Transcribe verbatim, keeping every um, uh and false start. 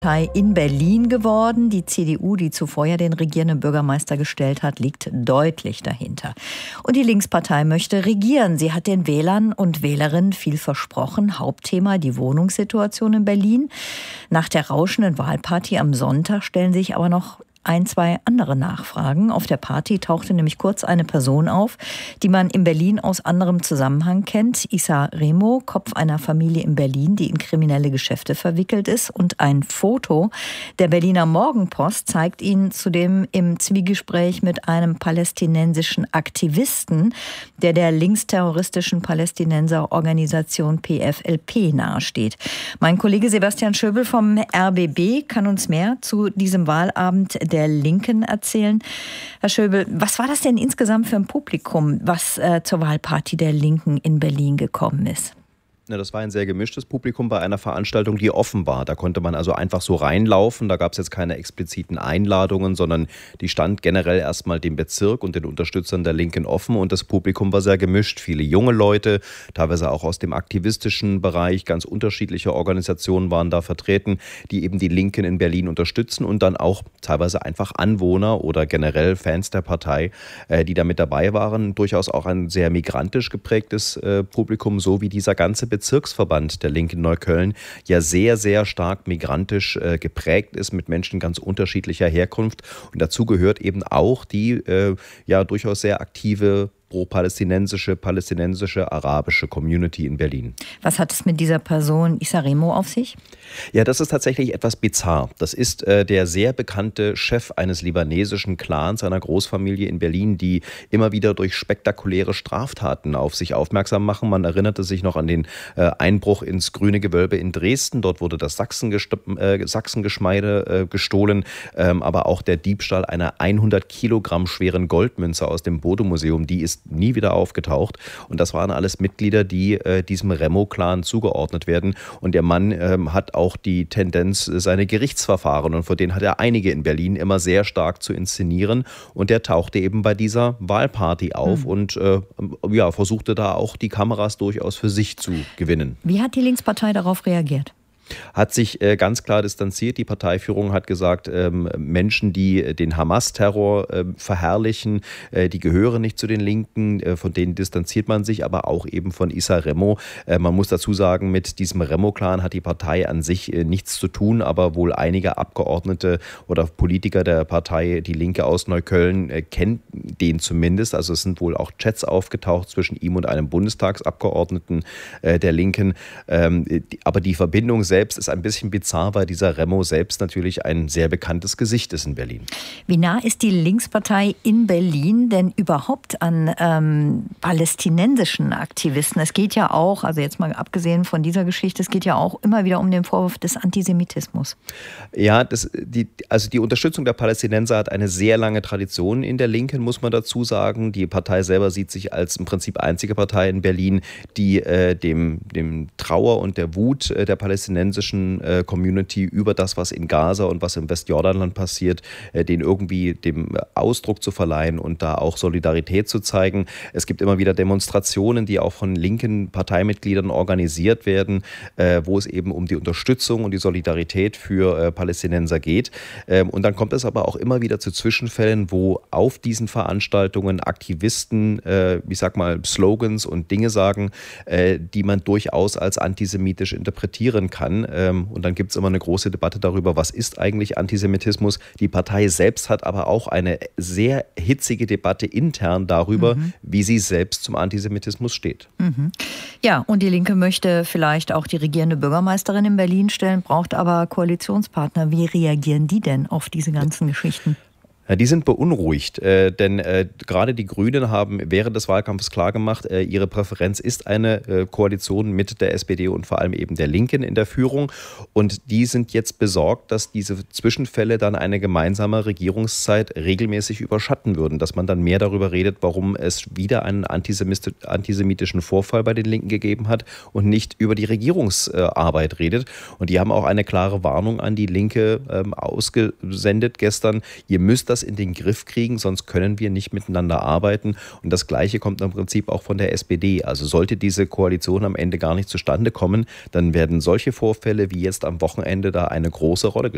In Berlin geworden. Die C D U, die zuvor ja den regierenden Bürgermeister gestellt hat, liegt deutlich dahinter. Und die Linkspartei möchte regieren. Sie hat den Wählern und Wählerinnen viel versprochen. Hauptthema die Wohnungssituation in Berlin. Nach der rauschenden Wahlparty am Sonntag stellen sich aber noch ein, zwei andere Nachfragen. Auf der Party tauchte nämlich kurz eine Person auf, die man in Berlin aus anderem Zusammenhang kennt. Issa Remo, Kopf einer Familie in Berlin, die in kriminelle Geschäfte verwickelt ist. Und ein Foto der Berliner Morgenpost zeigt ihn zudem im Zwiegespräch mit einem palästinensischen Aktivisten, der der linksterroristischen Palästinenserorganisation P F L P nahesteht. Mein Kollege Sebastian Schöbel vom R B B kann uns mehr zu diesem Wahlabend der Linken erzählen. Herr Schöbel, was war das denn insgesamt für ein Publikum, was äh, zur Wahlparty der Linken in Berlin gekommen ist? Ja, das war ein sehr gemischtes Publikum bei einer Veranstaltung, die offen war. Da konnte man also einfach so reinlaufen. Da gab es jetzt keine expliziten Einladungen, sondern die stand generell erstmal dem Bezirk und den Unterstützern der Linken offen. Und das Publikum war sehr gemischt. Viele junge Leute, teilweise auch aus dem aktivistischen Bereich. Ganz unterschiedliche Organisationen waren da vertreten, die eben die Linken in Berlin unterstützen. Und dann auch teilweise einfach Anwohner oder generell Fans der Partei, die da mit dabei waren. Durchaus auch ein sehr migrantisch geprägtes Publikum, so wie dieser ganze Bezirk. Bezirksverband der Linken Neukölln ja sehr, sehr stark migrantisch äh, geprägt ist mit Menschen ganz unterschiedlicher Herkunft. Und dazu gehört eben auch die äh, ja durchaus sehr aktive pro-palästinensische, palästinensische, arabische Community in Berlin. Was hat es mit dieser Person Issa Remo auf sich? Ja, das ist tatsächlich etwas bizarr. Das ist äh, der sehr bekannte Chef eines libanesischen Clans, einer Großfamilie in Berlin, die immer wieder durch spektakuläre Straftaten auf sich aufmerksam machen. Man erinnerte sich noch an den äh, Einbruch ins Grüne Gewölbe in Dresden. Dort wurde das Sachsengest- äh, Sachsengeschmeide äh, gestohlen, ähm, aber auch der Diebstahl einer hundert Kilogramm schweren Goldmünze aus dem Bode-Museum, die ist nie wieder aufgetaucht. Und das waren alles Mitglieder, die äh, diesem Remo-Clan zugeordnet werden. Und der Mann ähm, hat auch die Tendenz, seine Gerichtsverfahren, und vor denen hat er einige in Berlin, immer sehr stark zu inszenieren. Und der tauchte eben bei dieser Wahlparty auf mhm. und äh, ja, versuchte da auch die Kameras durchaus für sich zu gewinnen. Wie hat die Linkspartei darauf reagiert? Hat sich äh, ganz klar distanziert. Die Parteiführung hat gesagt, ähm, Menschen, die den Hamas-Terror äh, verherrlichen, äh, die gehören nicht zu den Linken, äh, von denen distanziert man sich, aber auch eben von Issa Remo. Äh, man muss dazu sagen, mit diesem Remo-Clan hat die Partei an sich äh, nichts zu tun, aber wohl einige Abgeordnete oder Politiker der Partei, die Linke aus Neukölln, äh, kennen den zumindest. Also es sind wohl auch Chats aufgetaucht zwischen ihm und einem Bundestagsabgeordneten äh, der Linken. Ähm, die, aber die Verbindung selbst ist ein bisschen bizarr, weil dieser Remo selbst natürlich ein sehr bekanntes Gesicht ist in Berlin. Wie nah ist die Linkspartei in Berlin denn überhaupt an ähm, palästinensischen Aktivisten? Es geht ja auch, also jetzt mal abgesehen von dieser Geschichte, es geht ja auch immer wieder um den Vorwurf des Antisemitismus. Ja, das, die, also die Unterstützung der Palästinenser hat eine sehr lange Tradition in der Linken, muss man dazu sagen. Die Partei selber sieht sich als im Prinzip einzige Partei in Berlin, die äh, dem, dem Trauer und der Wut äh, der Palästinenser Community über das, was in Gaza und was im Westjordanland passiert, den irgendwie dem Ausdruck zu verleihen und da auch Solidarität zu zeigen. Es gibt immer wieder Demonstrationen, die auch von linken Parteimitgliedern organisiert werden, wo es eben um die Unterstützung und die Solidarität für Palästinenser geht. Und dann kommt es aber auch immer wieder zu Zwischenfällen, wo auf diesen Veranstaltungen Aktivisten, ich sag mal, Slogans und Dinge sagen, die man durchaus als antisemitisch interpretieren kann. Und dann gibt es immer eine große Debatte darüber, was ist eigentlich Antisemitismus. Die Partei selbst hat aber auch eine sehr hitzige Debatte intern darüber, mhm. wie sie selbst zum Antisemitismus steht. Mhm. Ja, und die Linke möchte vielleicht auch die regierende Bürgermeisterin in Berlin stellen, braucht aber Koalitionspartner. Wie reagieren die denn auf diese ganzen Geschichten? Ja, die sind beunruhigt, äh, denn äh, gerade die Grünen haben während des Wahlkampfes klargemacht, äh, ihre Präferenz ist eine äh, Koalition mit der S P D und vor allem eben der Linken in der Führung. Und die sind jetzt besorgt, dass diese Zwischenfälle dann eine gemeinsame Regierungszeit regelmäßig überschatten würden, dass man dann mehr darüber redet, warum es wieder einen antisemitischen Vorfall bei den Linken gegeben hat und nicht über die Regierungsarbeit redet. Und die haben auch eine klare Warnung an die Linke ähm, ausgesendet gestern. Ihr müsst das in den Griff kriegen, sonst können wir nicht miteinander arbeiten. Und das Gleiche kommt im Prinzip auch von der S P D. Also sollte diese Koalition am Ende gar nicht zustande kommen, dann werden solche Vorfälle wie jetzt am Wochenende da eine große Rolle